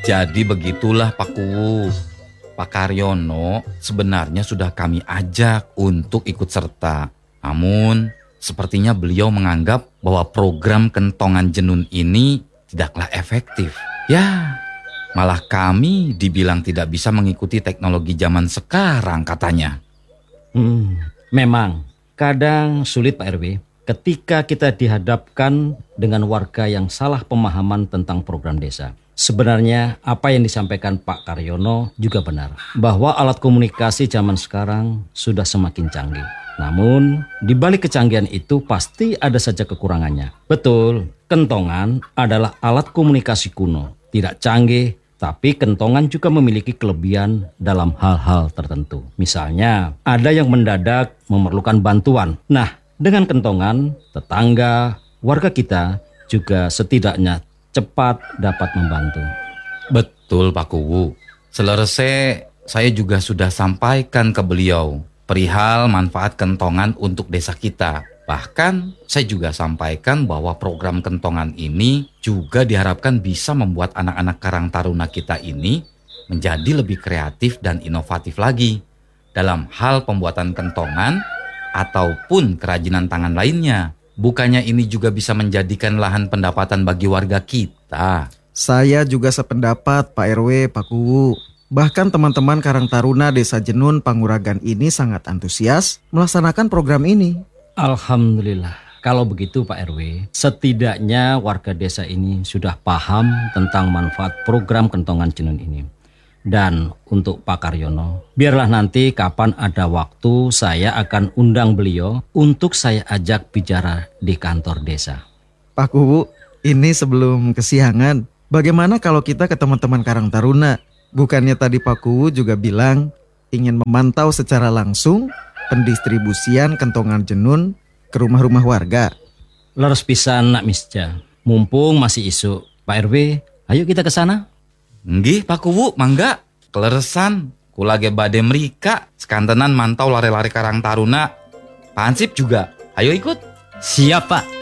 Jadi begitulah Pak Kuwu. Pak Karyono sebenarnya sudah kami ajak untuk ikut serta. Namun sepertinya beliau menganggap bahwa program kentongan jenun ini tidaklah efektif. Ya, malah kami dibilang tidak bisa mengikuti teknologi zaman sekarang katanya. Memang kadang sulit Pak RW ketika kita dihadapkan dengan warga yang salah pemahaman tentang program desa. Sebenarnya apa yang disampaikan Pak Karyono juga benar, bahwa alat komunikasi zaman sekarang sudah semakin canggih. Namun di balik kecanggihan itu pasti ada saja kekurangannya. Betul, kentongan adalah alat komunikasi kuno, tidak canggih, tapi kentongan juga memiliki kelebihan dalam hal-hal tertentu. Misalnya ada yang mendadak memerlukan bantuan. Nah, dengan kentongan, tetangga, warga kita juga setidaknya cepat dapat membantu. Betul Pak Kuwu. Selesai saya juga sudah sampaikan ke beliau perihal manfaat kentongan untuk desa kita. Bahkan saya juga sampaikan bahwa program kentongan ini juga diharapkan bisa membuat anak-anak Karang Taruna kita ini menjadi lebih kreatif dan inovatif lagi dalam hal pembuatan kentongan ataupun kerajinan tangan lainnya. Bukannya ini juga bisa menjadikan lahan pendapatan bagi warga kita? Saya juga sependapat Pak RW, Pak Kuwu. Bahkan teman-teman Karang Taruna Desa Jenun Panguragan ini sangat antusias melaksanakan program ini. Alhamdulillah. Kalau begitu Pak RW, setidaknya warga desa ini sudah paham tentang manfaat program kentongan jenun ini. Dan untuk Pak Karyono, biarlah nanti kapan ada waktu saya akan undang beliau untuk saya ajak bicara di kantor desa. Pak Kuwu, ini sebelum kesiangan, bagaimana kalau kita ke teman-teman Karang Taruna? Bukannya tadi Pak Kuwu juga bilang ingin memantau secara langsung pendistribusian kentongan jenun ke rumah-rumah warga. Leres pisan nak misja, mumpung masih isu. Pak RW, ayo kita ke sana. Nggih Pak Kuwu, mangga. Keleresan, kulage bade merika, sekantenan mantau lare-lare Karang Taruna. Pak Ansip juga, ayo ikut. Siap Pak.